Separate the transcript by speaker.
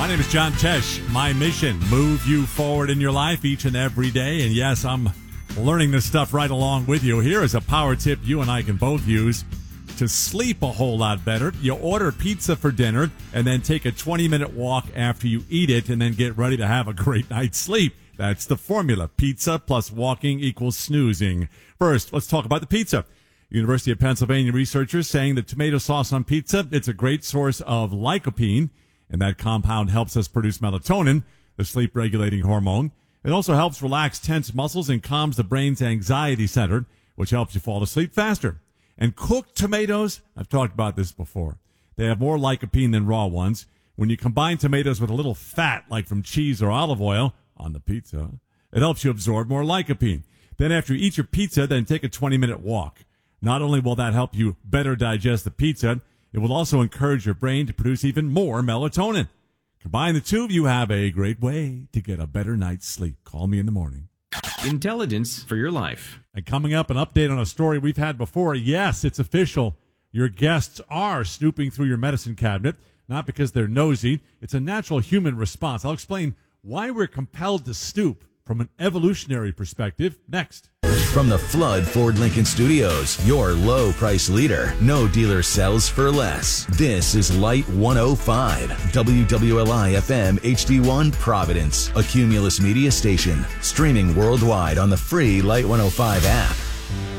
Speaker 1: My name is John Tesh. My mission, move you forward in your life each and every day. And yes, I'm learning this stuff right along with you. Here is a power tip you and I can both use to sleep a whole lot better. You order pizza for dinner and then take a 20-minute walk after you eat it and then get ready to have a great night's sleep. That's the formula. Pizza plus walking equals snoozing. First, let's talk about the pizza. University of Pennsylvania researchers saying that tomato sauce on pizza, it's a great source of lycopene, and that compound helps us produce melatonin, the sleep-regulating hormone. It also helps relax tense muscles and calms the brain's anxiety center, which helps you fall asleep faster. And cooked tomatoes, I've talked about this before, they have more lycopene than raw ones. When you combine tomatoes with a little fat, like from cheese or olive oil, on the pizza, it helps you absorb more lycopene. Then after you eat your pizza, then take a 20-minute walk. Not only will that help you better digest the pizza, it will also encourage your brain to produce even more melatonin. Combine the two, you have a great way to get a better night's sleep. Call me in the morning.
Speaker 2: Intelligence for your life.
Speaker 1: And coming up, an update on a story we've had before. Yes, it's official. Your guests are snooping through your medicine cabinet, not because they're nosy. It's a natural human response. I'll explain why we're compelled to stoop from an evolutionary perspective next.
Speaker 3: From the Flood Ford Lincoln Studios, your low price leader. No dealer sells for less. This is Light 105, WWLI FM HD1 Providence, a Cumulus media station. Streaming worldwide on the free Light 105 app.